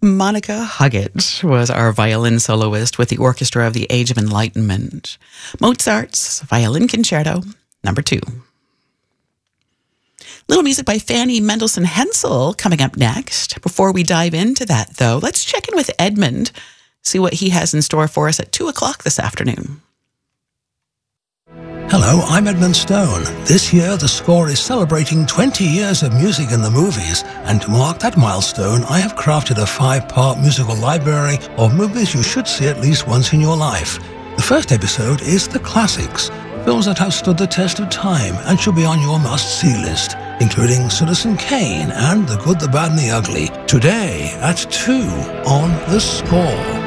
Monica Huggett was our violin soloist with the Orchestra of the Age of Enlightenment. Mozart's Violin Concerto, number 2. Little music by Fanny Mendelssohn Hensel coming up next. Before we dive into that, though, let's check in with Edmund, see what he has in store for us at 2 o'clock this afternoon. Hello, I'm Edmund Stone. This year, the score is celebrating 20 years of music in the movies, and to mark that milestone, I have crafted a 5-part musical library of movies you should see at least once in your life. The first episode is The Classics, films that have stood the test of time and should be on your must-see list, including Citizen Kane and The Good, the Bad and the Ugly, today at 2 on The Score.